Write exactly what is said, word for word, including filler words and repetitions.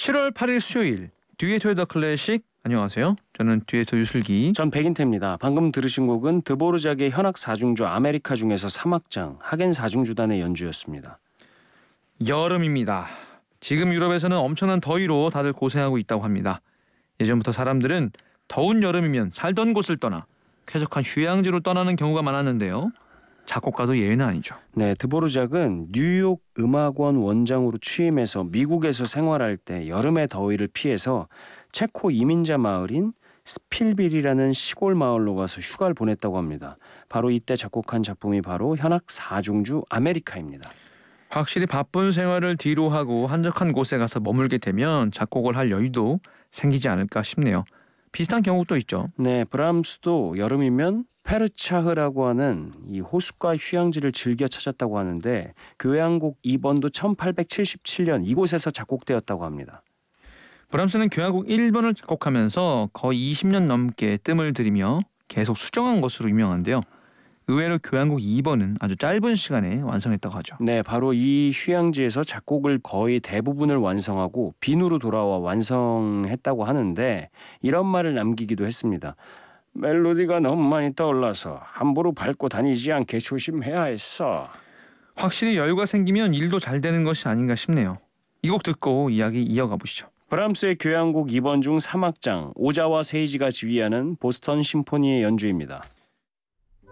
칠월 팔일 수요일 듀엣 더 클래식. 안녕하세요. 저는 듀엣 유슬기. 전 백인태입니다. 방금 들으신 곡은 드보르작의 현악 사중주 아메리카 중에서 삼 악장 하겐 사중주단의 연주였습니다. 여름입니다. 지금 유럽에서는 엄청난 더위로 다들 고생하고 있다고 합니다. 예전부터 사람들은 더운 여름이면 살던 곳을 떠나 쾌적한 휴양지로 떠나는 경우가 많았는데요. 작곡가도 예외는 아니죠. 네, 드보르작은 뉴욕 음악원 원장으로 취임해서 미국에서 생활할 때 여름의 더위를 피해서 체코 이민자 마을인 스필빌이라는 시골 마을로 가서 휴가를 보냈다고 합니다. 바로 이때 작곡한 작품이 바로 현악 사중주 아메리카입니다. 확실히 바쁜 생활을 뒤로하고 한적한 곳에 가서 머물게 되면 작곡을 할 여유도 생기지 않을까 싶네요. 비슷한 경우도 있죠. 네, 브람스도 여름이면 페르차흐라고 하는 이 호숫가 휴양지를 즐겨 찾았다고 하는데 교향곡 이 번도 천팔백칠십칠 년 이곳에서 작곡되었다고 합니다. 브람스는 교향곡 일 번을 작곡하면서 거의 이십 년 넘게 뜸을 들이며 계속 수정한 것으로 유명한데요. 의외로 교향곡 이 번은 아주 짧은 시간에 완성했다고 하죠. 네, 바로 이 휴양지에서 작곡을 거의 대부분을 완성하고 빈으로 돌아와 완성했다고 하는데 이런 말을 남기기도 했습니다. 멜로디가 너무 많이 떠올라서 함부로 밟고 다니지 않게 조심해야 했어. 확실히 여유가 생기면 일도 잘 되는 것이 아닌가 싶네요. 이 곡 듣고 이야기 이어가 보시죠. 브람스의 교향곡 이 번 중 삼 악장 오자와 세이지가 지휘하는 보스턴 심포니의 연주입니다.